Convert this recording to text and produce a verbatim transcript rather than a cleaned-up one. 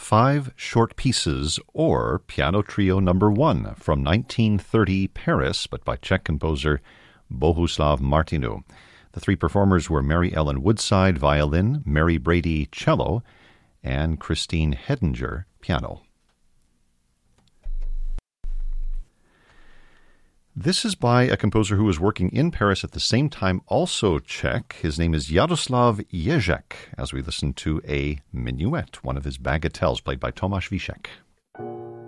Five Short Pieces, or Piano Trio Number One, from nineteen thirty Paris, but by Czech composer Bohuslav Martinu. The three performers were Mary Ellen Woodside, violin, Mary Brady, cello, and Christine Hedinger, piano. This is by a composer who was working in Paris at the same time, also Czech. His name is Jaroslav Ježek, as we listen to a minuet, one of his bagatelles, played by Tomáš Víšek.